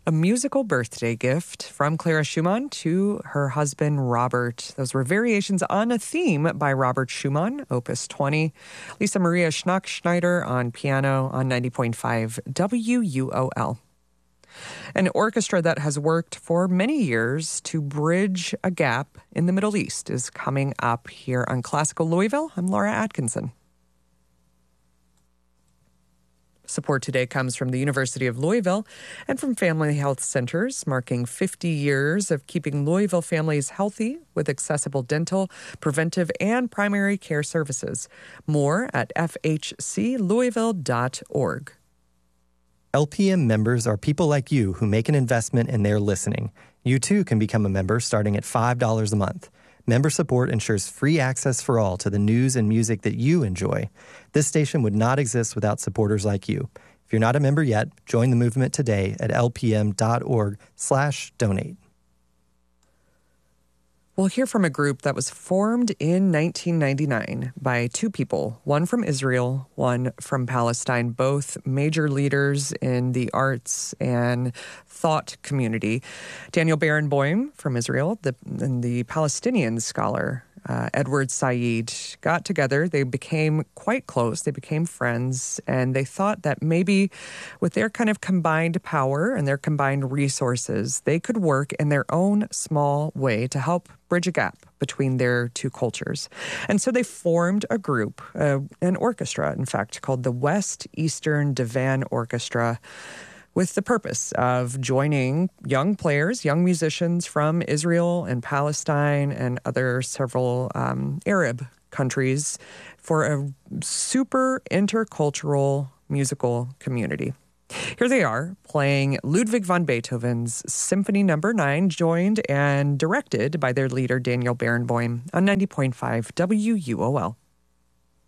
A musical birthday gift from Clara Schumann to her husband, Robert. Those were variations on a theme by Robert Schumann, Opus 20. Lisa Maria Schnack-Schneider on piano on 90.5 WUOL. An orchestra that has worked for many years to bridge a gap in the Middle East is coming up here on Classical Louisville. I'm Laura Atkinson. Support today comes from the University of Louisville and from Family Health Centers, marking 50 years of keeping Louisville families healthy with accessible dental, preventive, and primary care services. More at fhclouisville.org. LPM members are people like you who make an investment in their listening. You too can become a member starting at $5 a month. Member support ensures free access for all to the news and music that you enjoy. This station would not exist without supporters like you. If you're not a member yet, join the movement today at lpm.org/donate. We'll hear from a group that was formed in 1999 by two people, one from Israel, one from Palestine, both major leaders in the arts and thought community. Daniel Barenboim from Israel and the Palestinian scholar Edward Said got together. They became quite close. They became friends, and they thought that maybe with their kind of combined power and their combined resources, they could work in their own small way to help bridge a gap between their two cultures. And so they formed a group, an orchestra, in fact, called the West Eastern Divan Orchestra, with the purpose of joining young players, young musicians from Israel and Palestine and other several Arab countries for a super intercultural musical community. Here they are playing Ludwig van Beethoven's Symphony No. 9, joined and directed by their leader, Daniel Barenboim, on 90.5 WUOL.